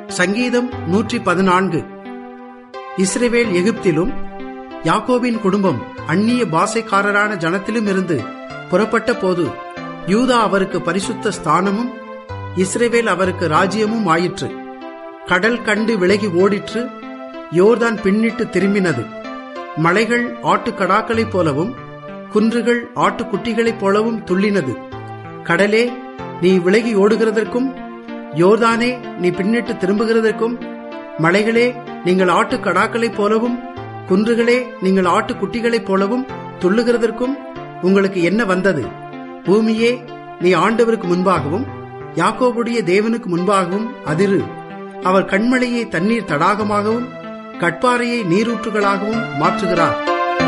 சங்கீதம் 114. இஸ்ரவேல் எகிப்திலும் யாக்கோபின் குடும்பம் அந்நிய பாசைக்காரரான ஜனத்திலும் இருந்து புறப்பட்ட போது யூதா அவருக்கு பரிசுத்த ஸ்தானமும் இஸ்ரவேல் அவருக்கு ராஜ்யமும் ஆயிற்று. கடல் கண்டு விலகி ஓடிற்று, யோர்தான் பின்னிட்டு திரும்பினது. மலைகள் ஆட்டுக்கடாக்களைப் போலவும் குன்றுகள் ஆட்டுக்குட்டிகளைப் போலவும் துள்ளினது. கடலே, நீ விலகி ஓடுகிறதற்கும், யோர்தானே, நீ பின்னிட்டு திரும்புகிறதற்கும், மலைகளே, நீங்கள் ஆட்டுக்கடாக்களைப் போலவும் குன்றுகளே, நீங்கள் ஆட்டுக்குட்டிகளைப் போலவும் துள்ளுகிறதற்கும் உங்களுக்கு என்ன வந்தது? பூமியே, நீ ஆண்டவருக்கு முன்பாகவும் யாக்கோபுடைய தேவனுக்கு முன்பாகவும் அதிரு. அவர் கண்மலையை தண்ணீர் தடாகமாகவும் கட்பாறையை நீரூற்றுகளாகவும் மாற்றுகிறார்.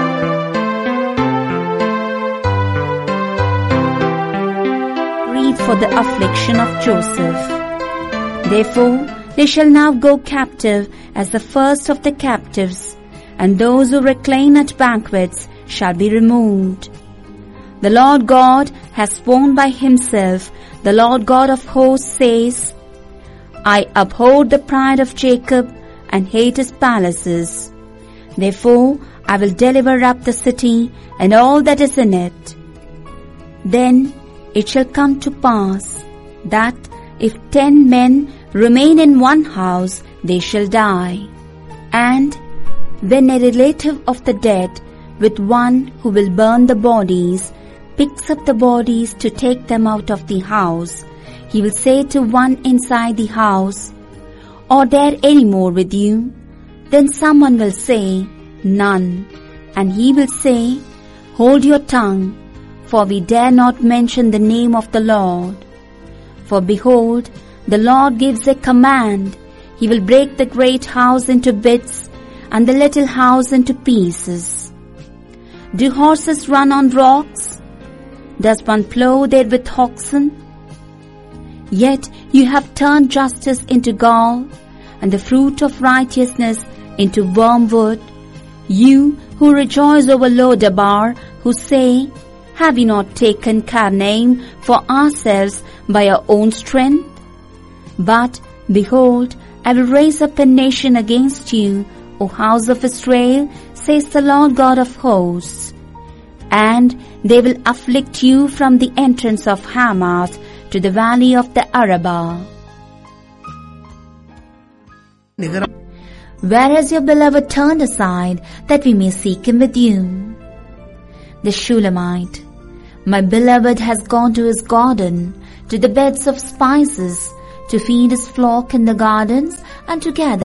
Read for the affliction of Joseph. Therefore they shall now go captive as the first of the captives, and those who recline at banquets shall be removed. The Lord God has sworn by himself, the Lord God of hosts says, I abhor the pride of Jacob and hate his palaces. Therefore I will deliver up the city and all that is in it. Then it shall come to pass that if 10 men remain in one house, they shall die. And when a relative of the dead with one who will burn the bodies picks up the bodies to take them out of the house, he will say to one inside the house, Are there any more with you? Then someone will say, None. And he will say, Hold your tongue, for we dare not mention the name of the Lord. For behold, the Lord gives a command. He will break the great house into bits and the little house into pieces. Do horses run on rocks? Does one plow there with oxen? Yet you have turned justice into gall, and the fruit of righteousness into wormwood. You who rejoice over Lodabar, who say, Have we not taken Karnaim for ourselves by our own strength? But behold, I will raise up a nation against you, O house of Israel, says the Lord God of hosts. And they will afflict you from the entrance of Hamath to the valley of the Arabah. Where has your beloved turned aside, that we may seek him with you? The Shulamite. My beloved has gone to his garden, to the beds of spices, to feed his flock in the gardens, and to gather.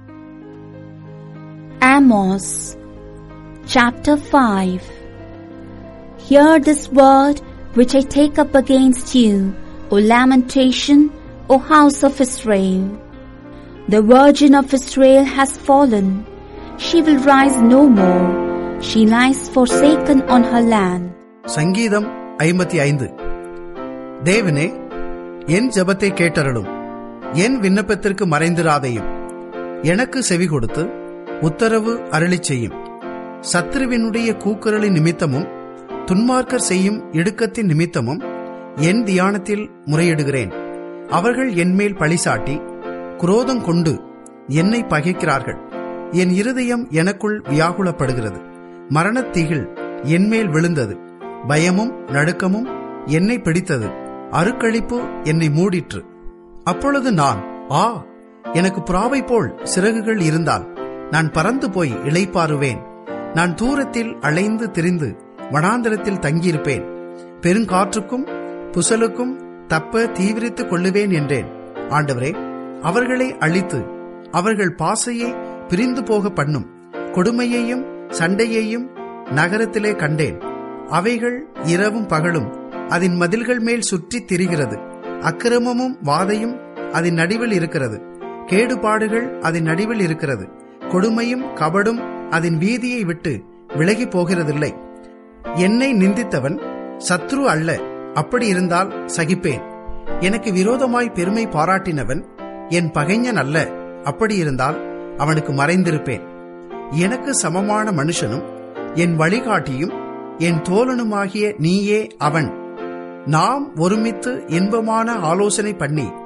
Amos, chapter 5. Hear this word which I take up against you, O lamentation, O house of Israel. The virgin of Israel has fallen. She will rise no more. She lies forsaken on her land. சங்கீதம் 55. தேவனே, என் ஜெபத்தை கேட்டருளும், என் விண்ணப்பத்திற்கு மறைந்திராதையும். எனக்கு செவி கொடுத்து உத்தரவு அருளிச் செய்யும். சத்துருவினுடைய கூக்குரலின் நிமித்தமும் துன்மார்க்கர் செய்யும் இடுக்கத்தின் நிமித்தமும் என் தியானத்தில் முறையிடுகிறேன். அவர்கள் என்மேல் பழிசாட்டி குரோதம் கொண்டு என்னை பகைக்கிறார்கள். என் இருதயம் எனக்குள் வியாகுலப்படுகிறது. மரணத்தீகள் என்மேல் விழுந்தது. பயமும் நடுக்கமும் என்னை பிடித்தது. அருக்களிப்பு என்னை மூடிற்று. அப்பொழுது நான், எனக்கு புறாவை போல் சிறகுகள் இருந்தால் நான் பறந்து போய் இளைப்பாறுவேன். நான் தூரத்தில் அலைந்து திரிந்து வனாந்தரத்தில் தங்கியிருப்பேன். பெருங்காற்றுக்கும் புசலுக்கும் தப்ப தீவிரித்துக் கொள்ளுவேன் என்றேன். ஆண்டவரே, அவர்களை அழித்து அவர்கள் பாசையை பிரிந்து போக பண்ணும். கொடுமையையும் சண்டையையும் நகரத்திலே கண்டேன். அவைகள் இரவும் பகலும் அதன் மதில்கள் மேல் சுற்றித் திரிகிறது. அக்கிரமமும் வாதையும் அதன் நடுவில் இருக்கிறது. கேடுபாடுகள் அதன் நடுவில் இருக்கிறது. கொடுமையும் கபடும் அதன் வீதியை விட்டு விலகி போகிறதில்லை. என்னை நிந்தித்தவன் சத்ரு அல்ல, அப்படி இருந்தால் சகிப்பேன். எனக்கு விரோதமாய் பெருமை பாராட்டினவன் என் பகைஞன் அல்ல, அப்படி இருந்தால் அவனுக்கு மறைந்திருப்பேன். எனக்கு சமமான மனுஷனும் என் வழிகாட்டியும் என் தோழனுமாகிய நீயே அவன். நாம் ஒருமித்து இன்பமான ஆலோசனை பண்ணி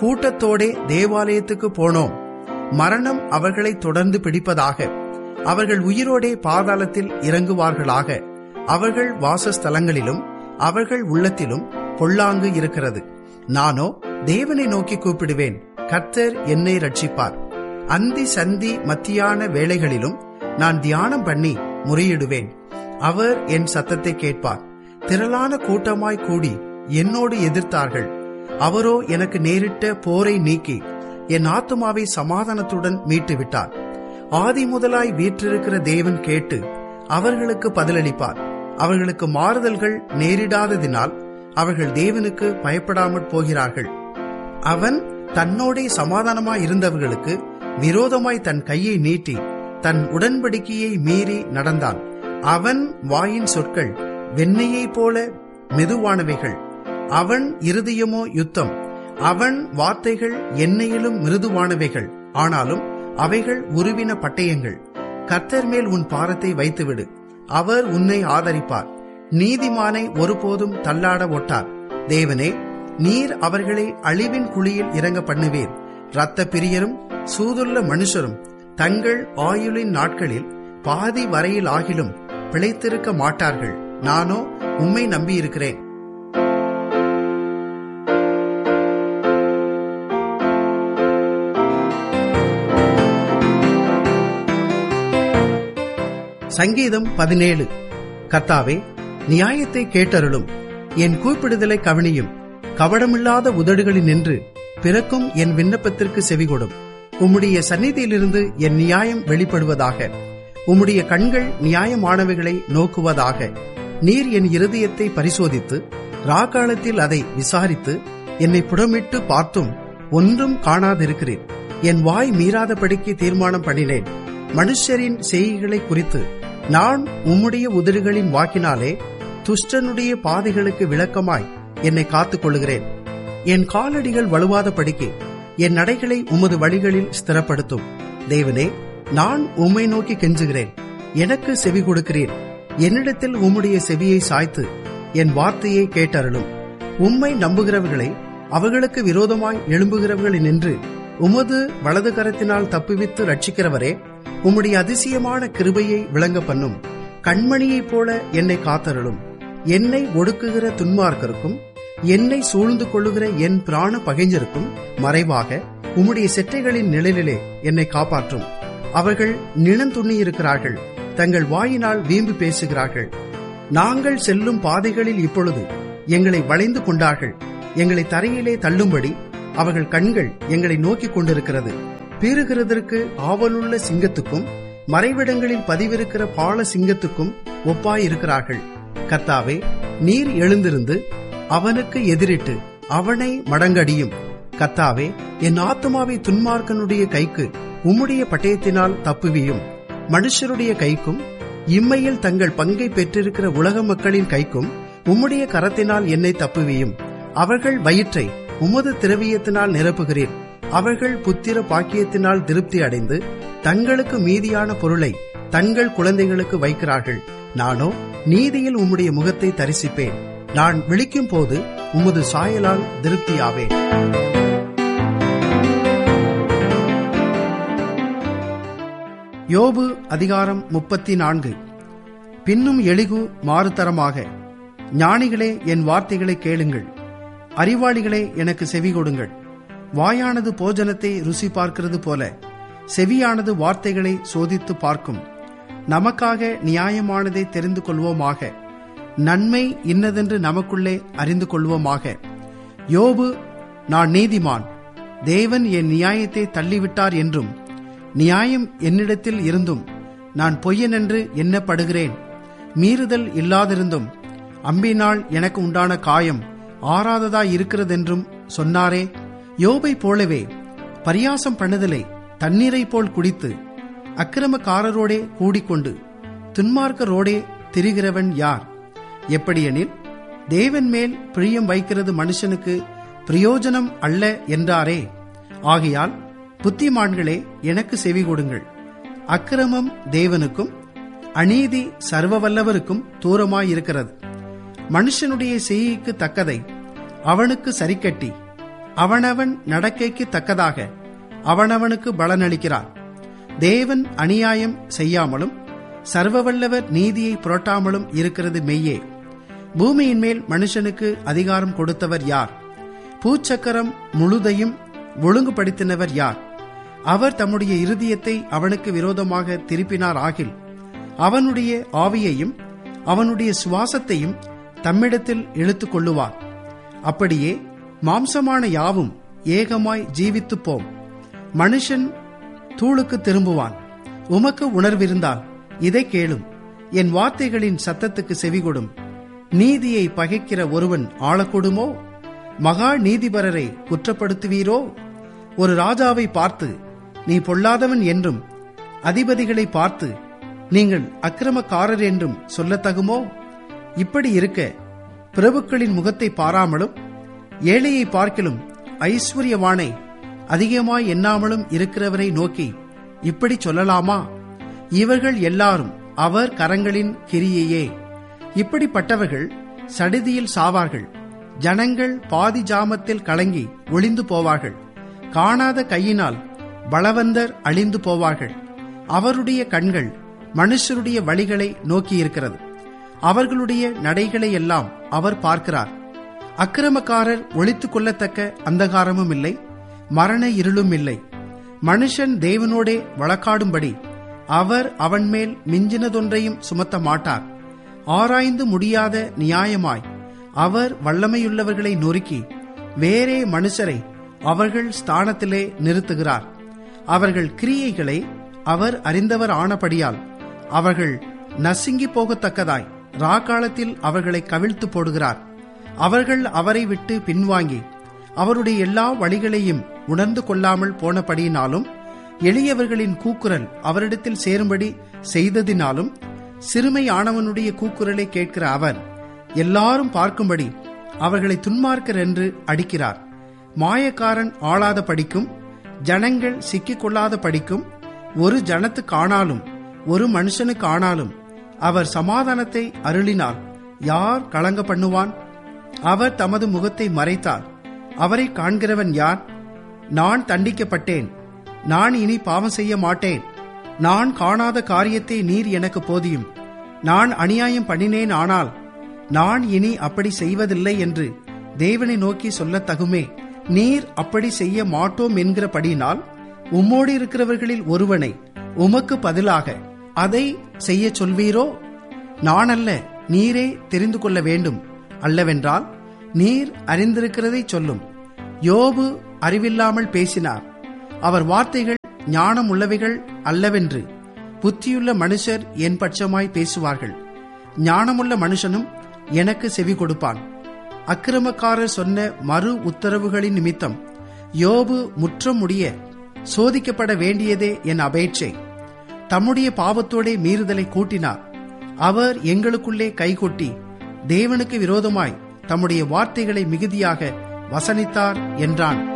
கூட்டத்தோடே தேவாலயத்துக்கு போனோம். மரணம் அவர்களை தொடர்ந்து பிடிப்பதாக. அவர்கள் உயிரோடே பாதாளத்தில் இறங்குவார்களாக. அவர்கள் வாசஸ்தலங்களிலும் அவர்கள் உள்ளத்திலும் பொல்லாங்கு இருக்கிறது. நானோ தேவனை நோக்கி கூப்பிடுவேன், கர்த்தர் என்னை ரட்சிப்பார். அந்தி சந்தி மத்தியான வேளைகளிலும் நான் தியானம் பண்ணி முறையிடுவேன். அவர் என் சத்தத்தை கேட்பார். திரளான கூட்டமாய் கூடி என்னோடு எதிர்த்தார்கள். அவரோ எனக்கு நேரிட்ட போரை நீக்கி என் ஆத்துமாவை சமாதானத்துடன் மீட்டு விட்டார். ஆதி முதலாய் வீற்றிருக்கிற தேவன் கேட்டு அவர்களுக்கு பதிலளிப்பார். அவர்களுக்கு மாறுதல்கள் நேரிடாததினால் அவர்கள் தேவனுக்கு பயப்படாமற் போகிறார்கள். அவன் தன்னோடே சமாதானமாயிருந்தவர்களுக்கு விரோதமாய் தன் கையை நீட்டி தன் உடன்படிக்கையை மீறி நடந்தான். அவன் வாயின் சொற்கள் வெண்ணெயைப் போல மெதுவானவைகள். அவன் இருதயமோ யுத்தம். அவன் வார்த்தைகள் எண்ணெயிலும் மிருதுவானவைகள். ஆனாலும் அவைகள் உருவின பட்டயங்கள். கர்த்தர் மேல் உன் பாரத்தை வைத்துவிடு, அவர் உன்னை ஆதரிப்பார். நீதிமானை ஒருபோதும் தள்ளாட ஒட்டார். தேவனே, நீர் அவர்களை அழிவின் குழியில் இறங்க பண்ணுவீர். இரத்த பிரியரும் சூதுள்ள மனுஷரும் தங்கள் ஆயுளின் நாட்களில் பாதி வரையில் ஆகிலும் பிழைத்திருக்க மாட்டார்கள். நானோ உம்மை நம்பியிருக்கிறேன். சங்கீதம் 17. கர்த்தாவே, நியாயத்தை கேட்டருளும், என் கூப்பிடுதலை கவனியும். கவடமில்லாத உதடுகளில் நின்று பிறக்கும் என் விண்ணப்பத்திற்கு செவிகொடும். உம்முடைய சந்நிதியிலிருந்து என் நியாயம் வெளிப்படுவதாக. உம்முடைய கண்கள் நியாயமானவைகளை நோக்குவதாக. நீர் என் இருதயத்தை பரிசோதித்து ராக்காலத்தில் அதை விசாரித்து என்னை புடமிட்டு பார்த்தும் ஒன்றும் காணாதிருக்கிறேன். என் வாய் மீறாதபடிக்கு தீர்மானம் பண்ணினேன். மனுஷரின் செய்கைகளை குறித்து நான் உம்முடைய உதடுகளின் வாக்கினாலே துஷ்டனுடைய பாதைகளுக்கு விளக்கமாய் என்னை காத்துக் கொள்ளுகிறேன். என் காலடிகள் வலுவாதபடிக்கு என் நடைகளை உமது வழிகளில் ஸ்திரப்படுத்தும். தேவனே, நான் உம்மை நோக்கி கெஞ்சுகிறேன், எனக்கு செவி கொடுக்கிறீர். என்னிடத்தில் உம்முடைய செவியை சாய்த்து என் வார்த்தையை கேட்டருளும். உம்மை நம்புகிறவர்களை அவர்களுக்கு விரோதமாய் எழும்புகிறவர்களை நின்று உமது வலது கரத்தினால் தப்புவித்து ரட்சிக்கிறவரே, உம்முடைய அதிசயமான கிருபையை விளங்க பண்ணும். கண்மணியைப் போல என்னை காத்தருளும். என்னை ஒடுக்குகிற துன்மார்க்கருக்கும் என்னை சூழ்ந்து கொள்ளுகிற என் பிராண பகைஞருக்கும் மறைவாக உம்முடைய செட்டைகளின் நிழலிலே என்னை காப்பாற்றும். அவர்கள் நிணந்துண்ணியிருக்கிறார்கள், தங்கள் வாயினால் வீம்பு பேசுகிறார்கள். நாங்கள் செல்லும் பாதைகளில் இப்பொழுது எங்களை வளைந்து கொண்டார்கள். எங்களை தரையிலே தள்ளும்படி அவர்கள் கண்கள் எங்களை நோக்கிக் கொண்டிருக்கிறது. பீறுகிறதற்கு ஆவலுள்ள சிங்கத்துக்கும் மறைவிடங்களில் பதிவிருக்கிற பால சிங்கத்துக்கும் ஒப்பாயிருக்கிறார்கள். கர்த்தாவே, நீர் எழுந்திருந்து அவனுக்கு எதிரிட்டு அவனை மடங்கடியும். கர்த்தாவே, என் ஆத்துமாவை துன்மார்க்கனுடைய கைக்கு உம்முடைய பட்டயத்தினால் தப்புவியும். மனுஷருடைய கைக்கும் இம்மையில் தங்கள் பங்கை பெற்றிருக்கிற உலக மக்களின் கைக்கும் உம்முடைய கரத்தினால் என்னை தப்புவியும். அவர்கள் வயிற்றை உமது திரவியத்தினால் நிரப்புகிறேன். அவர்கள் புத்திர பாக்கியத்தினால் திருப்தி அடைந்து தங்களுக்கு மீதியான பொருளை தங்கள் குழந்தைகளுக்கு வைக்கிறார்கள். நானோ நீதியில் உம்முடைய முகத்தை தரிசிப்பேன். நான் விழிக்கும் போது உமது சாயலால் திருப்தியாவேன். யோபு அதிகாரம் 34. பின்னும் எலிகு மாறுதரமாக, ஞானிகளே என் வார்த்தைகளை கேளுங்கள், அறிவாளிகளே எனக்கு செவி கொடுங்கள். வாயானது போஜனத்தை ருசி பார்க்கிறது போல செவியானது வார்த்தைகளை சோதித்து பார்க்கும். நமக்காக நியாயமானதை தெரிந்து கொள்வோமாக, நன்மை இன்னதென்று நமக்குள்ளே அறிந்து கொள்வோமாக. யோபு, நான் நீதிமான், தேவன் என் நியாயத்தை தள்ளிவிட்டார் என்றும், நியாயம் என்னிடத்தில் இருந்தும் நான் பொய்யனென்று எண்ணப்படுகிறேன். மீறுதல் இல்லாதிருந்தும் அம்பினால் எனக்கு உண்டான காயம் ஆறாததாயிருக்கிறதென்றும் சொன்னாரே. யோபை போலவே பரியாசம் பண்ணுதலை தண்ணீரை போல் குடித்து அக்கிரமக்காரரோடே கூடிக்கொண்டு துன்மார்க்கரோடே திரிகிறவன் யார்? எப்படியெனில், தேவன் மேல் பிரியம் வைக்கிறது மனுஷனுக்கு பிரயோஜனம் அல்ல என்றாரே. ஆகையால் புத்திமான்களே எனக்கு செவி கொடுங்கள். அக்கிரமம் தேவனுக்கும் அநீதி சர்வவல்லவருக்கும் தூரமாயிருக்கிறது. மனுஷனுடைய செய்கைக்கு தக்கதை அவனுக்கு சரிக்கட்டி அவனவன் நடக்கைக்கு தக்கதாக அவனவனுக்கு பலனளிக்கிறார். தேவன் அநியாயம் செய்யாமலும் சர்வவல்லவர் நீதியை புரட்டாமலும் இருக்கிறது மெய்யே. பூமியின் மேல் மனுஷனுக்கு அதிகாரம் கொடுத்தவர் யார்? பூச்சக்கரம் முழுதையும் ஒழுங்குபடுத்தினவர் யார்? அவர் தம்முடைய இருதயத்தை அவனுக்கு விரோதமாக திருப்பினார் ஆகில் அவனுடைய ஆவியையும் அவனுடைய சுவாசத்தையும் தம்மிடத்தில் இழுத்துக் கொள்ளுவார். அப்படியே மாம்சமான யாவும் ஏகமாய் ஜீவித்துப் போம். மனுஷன் தூளுக்கு திரும்புவான். உமக்கு உணர்விருந்தால் இதை கேளும். என் வார்த்தைகளின் சத்தத்துக்கு செவிகொடும். நீதியை பகைக்கிற ஒருவன் ஆளக்கூடுமோ? மகா நீதிபரரை குற்றப்படுத்துவீரோ? ஒரு ராஜாவை பார்த்து நீ பொல்லாதவன் என்றும் அதிபதிகளை பார்த்து நீங்கள் அக்கிரமக்காரர் என்றும் சொல்லத்தகுமோ? இப்படி இருக்க பிரபுக்களின் முகத்தை பாராமலும் ஏழையை பார்க்கிலும் ஐஸ்வர்யவானை அதிகமாய் எண்ணாமலும் இருக்கிறவரை நோக்கி இப்படி சொல்லலாமா? இவர்கள் எல்லாரும் அவர் கரங்களின் கிரியையே. இப்படிப்பட்டவர்கள் சடிதியில் சாவார்கள். ஜனங்கள் பாதி ஜாமத்தில் கலங்கி ஒளிந்து போவார்கள். காணாத கையினால் பலவந்தர் அழிந்து போவார்கள். அவருடைய கண்கள் மனுஷருடைய வழிகளை நோக்கியிருக்கிறது. அவர்களுடைய நடைகளை எல்லாம் அவர் பார்க்கிறார். அக்கிரமக்காரர் ஒளித்துக் கொள்ளத்தக்க அந்தகாரமும் இல்லை, மரண இருளும் இல்லை. மனுஷன் தேவனோடே வழக்காடும்படி அவர் அவன் மேல் மிஞ்சினதொன்றையும் சுமத்த மாட்டார். ஆராய்ந்து முடியாத நியாயமாய் அவர் வல்லமையுள்ளவர்களை நொறுக்கி வேறே மனுஷரை அவர்கள் ஸ்தானத்திலே நிறுத்துகிறார். அவர்கள் கிரியைகளை அவர் அறிந்தவர் ஆனபடியால் அவர்கள் நசுங்கி போகத்தக்கதாய் ராக்காலத்தில் அவர்களை கவிழ்த்து போடுகிறார். அவர்கள் அவரை விட்டு பின்வாங்கி அவருடைய எல்லா வழிகளையும் உணர்ந்து கொள்ளாமல் போனபடியினாலும் எளியவர்களின் கூக்குரல் அவரிடத்தில் சேரும்படி செய்ததினாலும் சிறுமையானவனுடைய கூக்குரலை கேட்கிற அவர் எல்லாரும் பார்க்கும்படி அவர்களை துன்மார்க்கர் என்று அடிக்கிறார். மாயக்காரன் ஆளாத படிக்கும், ஜனங்கள் சிக்கிக் கொள்ளாத படிக்கும், ஒரு ஜனத்துக்கு ஆனாலும் ஒரு மனுஷனுக்கு ஆனாலும் அவர் சமாதானத்தை அருளினால் யார் கலங்க பண்ணுவான்? அவர் தமது முகத்தை மறைத்தார். அவரை காண்கிறவன் யார்? நான் தண்டிக்கப்பட்டேன், நான் இனி பாவம் செய்ய மாட்டேன். நான் காணாத காரியத்தை நீர் எனக்கு போதியும். நான் அநியாயம் பண்ணினேன், ஆனால் நான் இனி அப்படி செய்வதில்லை என்று தேவனை நோக்கி சொல்லத்தகுமே. நீர் அப்படி செய்ய மாட்டோம் என்கிறபடியினால் உம்மோடு இருக்கிறவர்களில் ஒருவனை உமக்கு பதிலாக அதை செய்ய சொல்வீரோ? நான் அல்ல, நீரே தெரிந்து கொள்ள வேண்டும். அல்லவென்றால் நீர் அறிந்திருக்கிறதை சொல்லும். யோபு அறிவில்லாமல் பேசினார். அவர் வார்த்தைகள் ஞானம் உள்ளவைகள் அல்லவென்று புத்தியுள்ள மனுஷர் என் பட்சமாய் பேசுவார்கள். ஞானமுள்ள மனுஷனும் எனக்கு செவி கொடுப்பான். அக்கிரமக்காரர் சொன்ன மறு உத்தரவுகளின் நிமித்தம் யோபு முற்றம் முடிய சோதிக்கப்பட வேண்டியதே என் அபேட்சை. தம்முடைய பாவத்தோடே மீறுதலை கூட்டினார். அவர் எங்களுக்குள்ளே கைகொட்டி தேவனுக்கு விரோதமாய் தம்முடைய வார்த்தைகளை மிகுதியாக வசனித்தார் என்றான்.